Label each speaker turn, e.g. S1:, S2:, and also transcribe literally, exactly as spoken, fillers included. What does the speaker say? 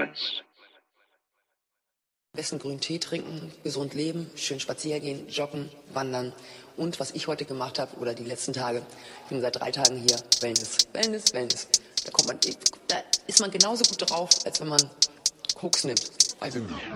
S1: Limits.
S2: Am besten grünen Tee trinken, gesund leben, schön spazieren gehen, joggen, wandern. Und was ich heute gemacht habe, oder die letzten Tage, ich bin seit drei Tagen hier, Wellness, Wellness, Wellness. Da kommt man, da ist man genauso gut drauf, als wenn man Koks nimmt. Also